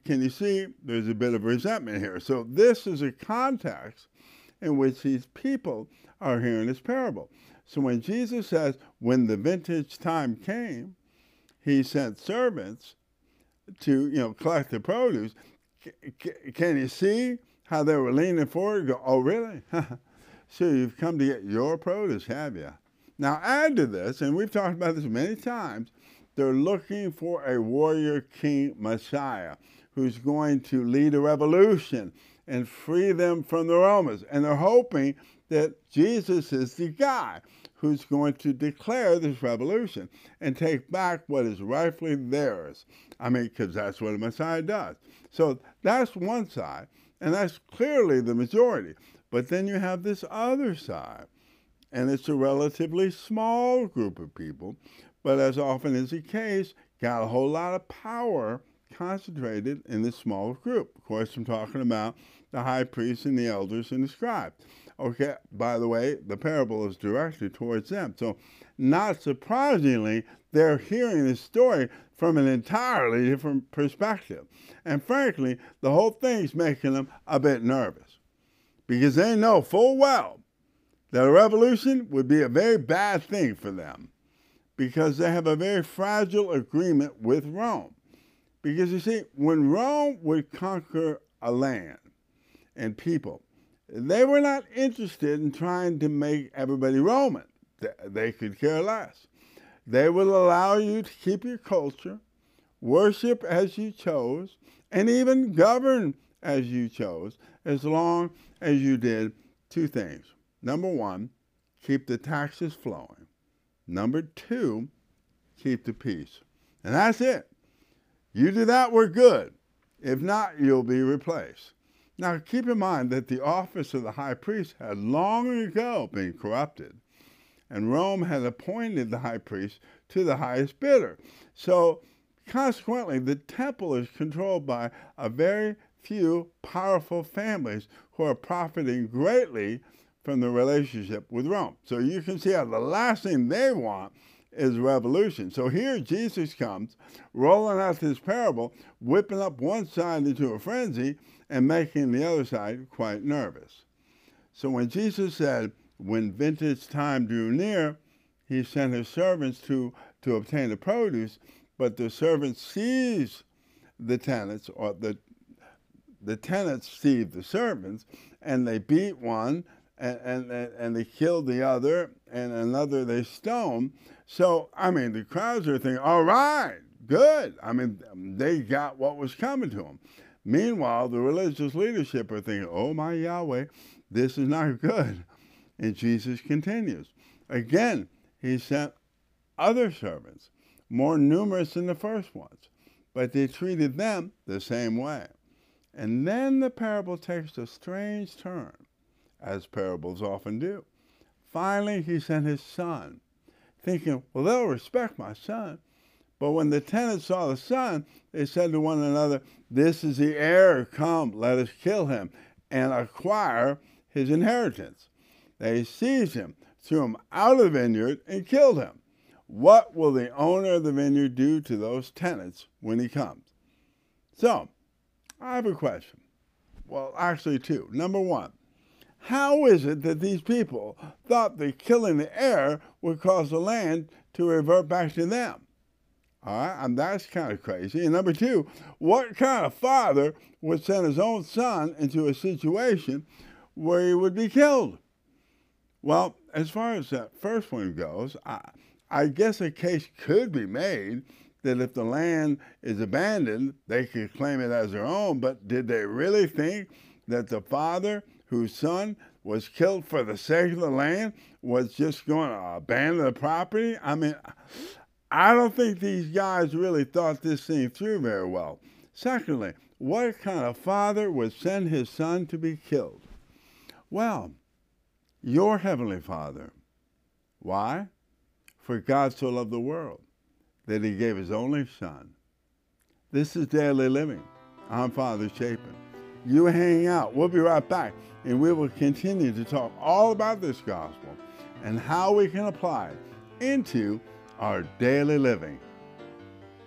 can you see there's a bit of resentment here? So this is a context in which these people are hearing this parable. So when Jesus says, when the vintage time came, he sent servants to, collect the produce, can you see how they were leaning forward and go, oh, really? So you've come to get your produce, have you? Now add to this, and we've talked about this many times, they're looking for a warrior king Messiah who's going to lead a revolution and free them from the Romans. And they're hoping that Jesus is the guy who's going to declare this revolution and take back what is rightfully theirs. I mean, because that's what a Messiah does. So that's one side, and that's clearly the majority. But then you have this other side, and it's a relatively small group of people, but as often is the case, got a whole lot of power concentrated in this small group. Of course, I'm talking about the high priests and the elders and the scribes. Okay, by the way, the parable is directed towards them. So not surprisingly, they're hearing this story from an entirely different perspective. And frankly, the whole thing's making them a bit nervous because they know full well that a revolution would be a very bad thing for them because they have a very fragile agreement with Rome. Because you see, when Rome would conquer a land and people, they were not interested in trying to make everybody Roman. They could care less. They would allow you to keep your culture, worship as you chose, and even govern as you chose, as long as you did two things. Number one, keep the taxes flowing. Number two, keep the peace. And that's it. You do that, we're good. If not, you'll be replaced. Now, keep in mind that the office of the high priest had long ago been corrupted, and Rome had appointed the high priest to the highest bidder. So, consequently, the temple is controlled by a very few powerful families who are profiting greatly from the relationship with Rome. So you can see how the last thing they want is revolution. So here Jesus comes, rolling out this parable, whipping up one side into a frenzy and making the other side quite nervous. So when Jesus said, when vintage time drew near, he sent his servants to obtain the produce, but the servants seized the tenants, or the tenants seized the servants, and they beat one, and they killed the other, and another they stoned. So, I mean, the crowds are thinking, all right, good. I mean, they got what was coming to them. Meanwhile, the religious leadership are thinking, oh my Yahweh, this is not good. And Jesus continues. Again, he sent other servants, more numerous than the first ones, but they treated them the same way. And then the parable takes a strange turn, as parables often do. Finally, he sent his son, thinking, well, they'll respect my son. But when the tenants saw the son, they said to one another, this is the heir, come, let us kill him and acquire his inheritance. They seized him, threw him out of the vineyard, and killed him. What will the owner of the vineyard do to those tenants when he comes? So, I have a question. Well, actually two. Number one, how is it that these people thought that killing the heir would cause the land to revert back to them? All right, and that's kind of crazy. And number two, what kind of father would send his own son into a situation where he would be killed? Well, as far as that first one goes, I guess a case could be made that if the land is abandoned, they could claim it as their own. But did they really think that the father whose son was killed for the sake of the land was just going to abandon the property? I mean, I don't think these guys really thought this thing through very well. Secondly, what kind of father would send his son to be killed? Well, your heavenly Father. Why? For God so loved the world that he gave his only son. This is Daily Living. I'm Father Chapin. You hang out. We'll be right back, and we will continue to talk all about this gospel and how we can apply it into our daily living.